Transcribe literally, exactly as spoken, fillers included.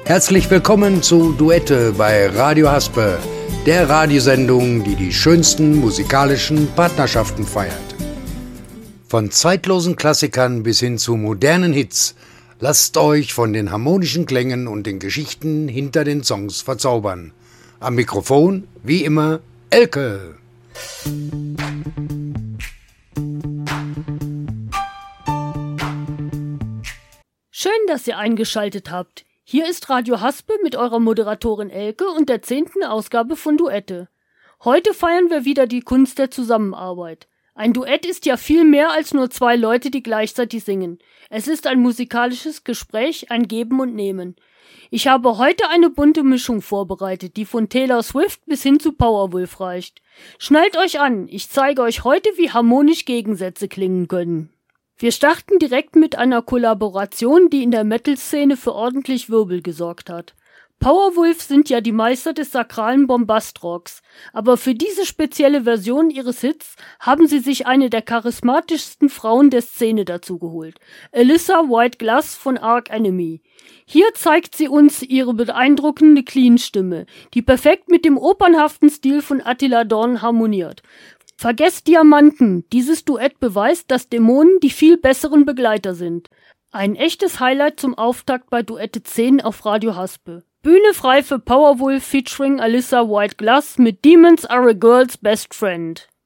Herzlich willkommen zu Duette bei Radio Haspe, der Radiosendung, die die schönsten musikalischen Partnerschaften feiert. Von zeitlosen Klassikern bis hin zu modernen Hits, lasst euch von den harmonischen Klängen und den Geschichten hinter den Songs verzaubern. Am Mikrofon, wie immer, Elke. Schön, dass ihr eingeschaltet habt. Hier ist Radio Haspe mit eurer Moderatorin Elke und der zehnten Ausgabe von Duette. Heute feiern wir wieder die Kunst der Zusammenarbeit. Ein Duett ist ja viel mehr als nur zwei Leute, die gleichzeitig singen. Es ist ein musikalisches Gespräch, ein Geben und Nehmen. Ich habe heute eine bunte Mischung vorbereitet, die von Taylor Swift bis hin zu Powerwolf reicht. Schnallt euch an, ich zeige euch heute, wie harmonisch Gegensätze klingen können. Wir starten direkt mit einer Kollaboration, die in der Metal-Szene für ordentlich Wirbel gesorgt hat. Powerwolf sind ja die Meister des sakralen Bombast-Rocks, aber für diese spezielle Version ihres Hits haben sie sich eine der charismatischsten Frauen der Szene dazu geholt, Alyssa White Glass von Arch Enemy. Hier zeigt sie uns ihre beeindruckende Clean-Stimme, die perfekt mit dem opernhaften Stil von Attila Dorn harmoniert. Vergesst Diamanten, dieses Duett beweist, dass Dämonen die viel besseren Begleiter sind. Ein echtes Highlight zum Auftakt bei Duette zehn auf Radio Haspe. Bühne frei für Powerwolf featuring Alyssa White Glass mit Demons Are a Girl's Best Friend.